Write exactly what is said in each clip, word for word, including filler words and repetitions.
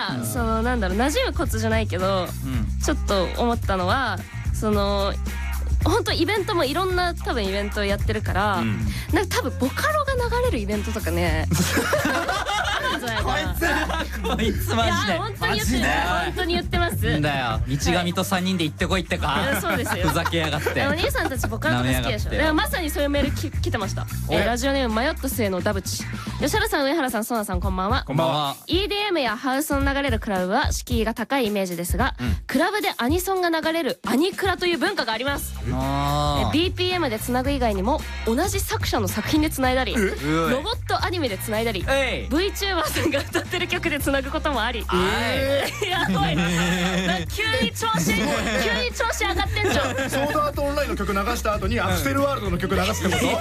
が、うん、そのなんだろう馴染むコツじゃないけど、うん、ちょっと思ったのはその本当イベントもいろんな多分イベントをやってるから、うん、なんか多分ボカロが流れるイベントとかねあるんじゃないかな。 こいつマジで。 いや本当に言ってる。本当に言ってます。 んだよ。道上と三人で行ってこいってか。 そうですよ。 ふざけやがって。 お兄さんたちボカロとか好きでしょ。でもまさにそういうメールき来てました。ラジオネーム迷った末のダブチ。吉原さん、上原さん、ソナさん、こんばんは。 こんばんは。 イーディーエム やハウスの流れるクラブは敷居が高いイメージですが、クラブでアニソンが流れるアニクラという文化があります。ビーピーエム でつなぐ以外にも同じ作者の作品でつないだり、ロボットアニメでつないだり、 VTuber さんが歌ってる曲でつなぐこともあり、やばいな、急に調子急に調子上がってんじゃん。 ソードアートオンラインの曲流した後にアクセルワールドの曲流すってこと？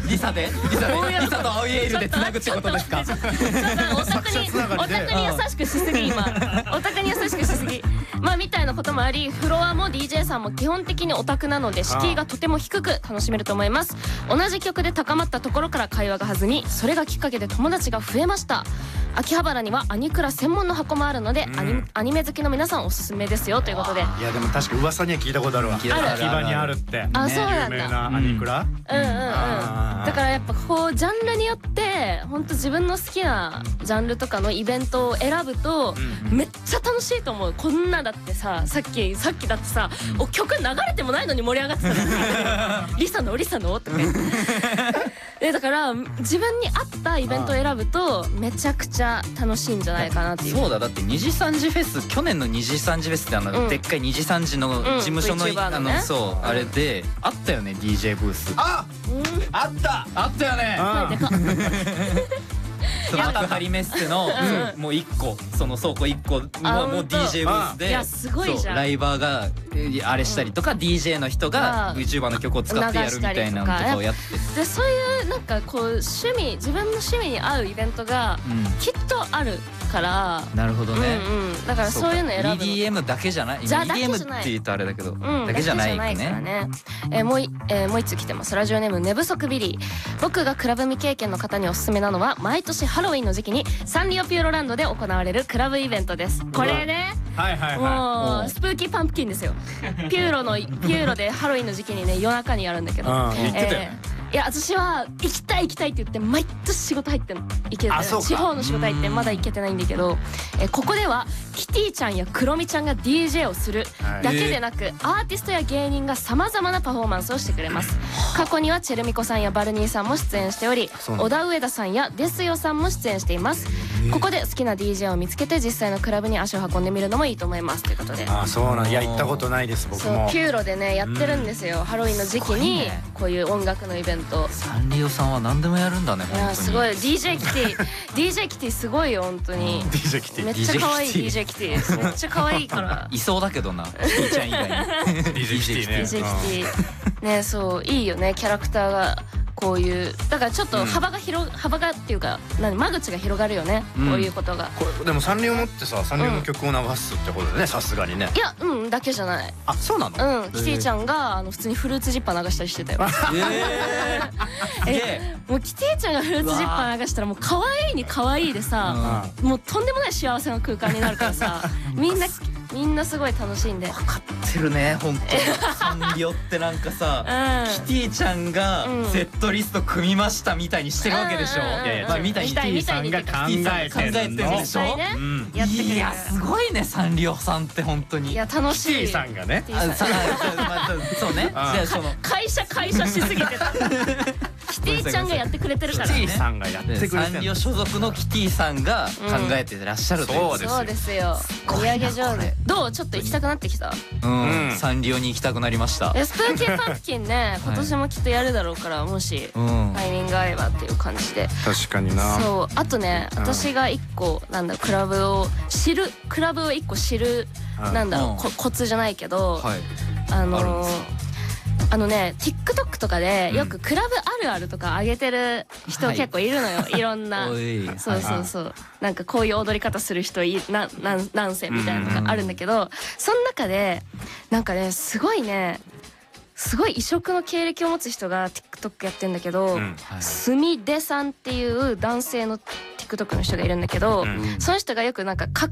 リサでリサでリサと青いエールでつなぐってことですか？ オタクにオタクに優しくしすぎ、今オタクに優しくしすぎ、まあみたいなこともあり、フロアも ディージェー さんも基本的にオタクなので敷居がとても低く楽しめると思います。同じ曲で高まったところから会話が弾み、それがきっかけで友達が増えました。秋葉原にはアニクラ専門の箱もあるので、アニ、アニメ好きの皆さんおすすめですよということで。いやでも確か噂には聞いたことあるわ。秋葉にあるって。 あ、そうなんだ。 有名なアニクラ。 うんうんうん。だからやっぱこうジャンルによって本当自分の好きなジャンルとかのイベントを選ぶとめっちゃ楽しいと思う。こんなだってさ、さっきさっきだってさ、お曲流れてもないのに盛り上がってたの。リサのリサのとか言って。えだから自分に合ったイベントを選ぶとめちゃくちゃ楽しいんじゃないかなっていう。 そうだ、だってにじさんじフェス、去年のにじさんじフェスってあのでっかいにじさんじの事務所のあのそうあれであったよね、 ディージェー ブース。 ああったあったよね。幕張メッセのもういっこ、その倉庫いっこはもう ディージェー ブースで、 いやすごいじゃん。 ライバーがあれしたりとか、 ディージェー の人が VTuber の曲を使ってやるみたいなのとかをやって、 でそういうなんかこう趣味、自分の趣味に合うイベントがきっとあるから。 なるほどね。 だからそういうの選ぶのイーディーエム だけじゃない、 イーディーエム って言うとあれだけどだけじゃないからね。 もう一つ来てます。ラジオネーム寝不足ビリー。僕がクラブ未経験の方におすすめなのは、毎年ハロウィンの時期にサンリオピューロランドで行われるクラブイベントです。これね、もうスプーキーパンプキンですよ。ピューロのピューロでハロウィンの時期にね、夜中にやるんだけど、いや私は行きたい行きたいって言って毎年仕事入ってんの。行けてない、地方の仕事入ってまだ行けてないんだけど、えここではキティちゃんやクロミちゃんが ディージェー をするだけでなく、アーティストや芸人がさまざまなパフォーマンスをしてくれます。過去にはチェルミコさんやバルニーさんも出演しており、小田上田さんやデスヨさんも出演しています。ここで好きな ディージェー を見つけて実際のクラブに足を運んでみるのもいいと思いますということで。 あ、そうなん、いや行ったことないです僕も。 ピューロでねやってるんですよ、ハロウィンの時期にこういう音楽のイベント。 サンリオさんは何でもやるんだね。 いやすごい。 ディージェー キティ ディージェー キティすごいよ本当に。 ディージェー キティめっちゃ可愛い ディージェー キティめっちゃ可愛いから。 いそうだけどな、キティちゃん以外に。 ディージェー キティね。 ディージェー キティね、そういいよね、キャラクターがこういう。だからちょっと幅が広、幅がっていうか何、間口が広がるよね、こういうことが。 これでもサンリオ持ってさ、サンリオの曲を流すってことでね、さすがにね。 いやうんだけじゃない。 あ、そうなの。 うん、キティちゃんがあの普通にフルーツジッパー流したりしてたよ。えもうキティちゃんがフルーツジッパー流したらもう可愛いに可愛いでさ、もうとんでもない幸せな空間になるからさ、みんなみんなすごい楽しんで。 分かってるね本当に。サンリオってなんかさ、キティちゃんがセットリスト組みましたみたいにしてるわけでしょ。まあみたいにキティさんが考えてるでしょ。いやすごいねサンリオさんって本当に。 いや楽しい。 キティさんがね。 そうね。 会社会社しすぎてた。キティちゃんがやってくれてるからね。 キティさんがやってくれてる。 サンリオ所属のキティさんが考えてらっしゃるという。 そうですよ。売上上手。どう？ちょっと行きたくなってきた？ うん、サンリオに行きたくなりました。 スプーキーパンプキンね、今年もきっとやるだろうから、もしタイミング合えばっていう感じで。 確かにな。 そう、あとね、私が一個なんだクラブを知る、クラブを一個知るなんだろうコツじゃないけど、あの。あのね TikTok とかでよくクラブあるあるとか上げてる人結構いるのよ、いろんな。そうそうそう、なんかこういう踊り方する人いななん何世みたいなのがあるんだけど、その中でなんかねすごいねすごい異色の経歴を持つ人が TikTok やってんだけど、すみでさんっていう男性の TikTok の人がいるんだけど、その人がよくなんか